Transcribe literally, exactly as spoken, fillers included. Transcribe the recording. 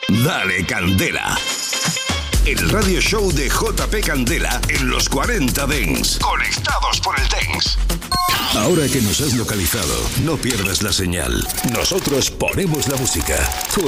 Dale Candela. El radio show de J P Candela en los cuarenta Dance. Conectados por el Dance. Ahora que nos has localizado, no pierdas la señal. Nosotros ponemos la música. Tú